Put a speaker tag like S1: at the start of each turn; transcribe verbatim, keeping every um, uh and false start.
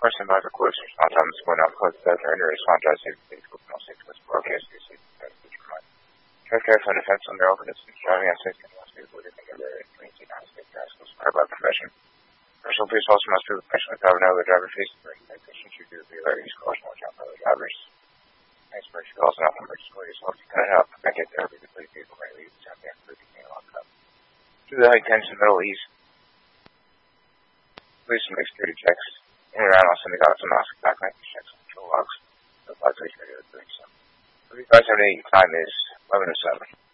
S1: course, in other courses, sometimes when I'm close to that, or respond to it, it's good to say to us, broadcast this, check care for defense on their openness and driving assets and must be able to think of their twenty United States rascals are by profession. Personal police also must be professional without another driver face the expectation should do the ladies caution watch out for other drivers. Nice emergency calls and often emergency call yourself to cut it out. I get there because police people might leave the town after being locked up. To the high tension Middle East. Police make security checks. In and around also they got some mask back night checks and control logs. The flights are ready to do so. The guys have any time is eleven oh seven.